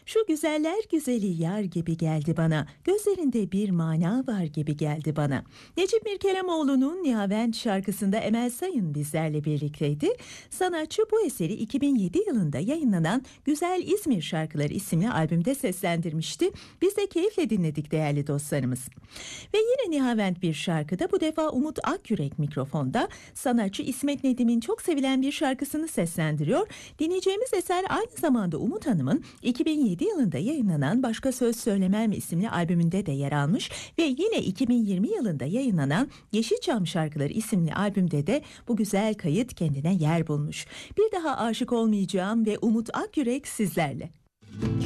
Şu güzeller güzeli yar gibi geldi bana, gözlerinde bir mana var gibi geldi bana. Necip Mirkelemoğlu'nun Nihavent şarkısında Emel Sayın bizlerle birlikteydi. Sanatçı bu eseri 2007 yılında yayınlanan Güzel İzmir Şarkıları isimli albümde seslendirmişti. Biz de keyifle dinledik değerli dostlarımız. Ve yine Nihavent bir şarkıda, bu defa Umut Akyürek mikrofonda, sanatçı İsmet Nedim'in çok sevilen bir şarkısını seslendiriyor. Dinleyeceğimiz eser aynı zamanda Umut Hanım'ın 2007 yılında yayınlanan Başka Söz Söylemem isimli albümünde de yer almış ve yine 2020 yılında yayınlanan Yeşilçam Şarkıları isimli albümde de bu güzel kayıt kendine yer bulmuş. Bir daha aşık olmayacağım ve Umut Akyürek sizlerle.